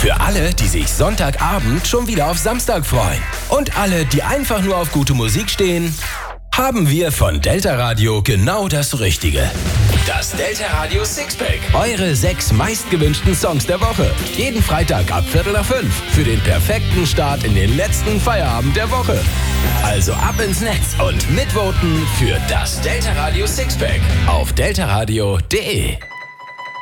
Für alle, die sich Sonntagabend schon wieder auf Samstag freuen. Und alle, die einfach nur auf gute Musik stehen, haben wir von Delta Radio genau das Richtige. Das Delta Radio Sixpack. Eure 6 meistgewünschten Songs der Woche. Jeden Freitag ab 4:45 für den perfekten Start in den letzten Feierabend der Woche. Also ab ins Netz und mitvoten für das Delta Radio Sixpack auf deltaradio.de.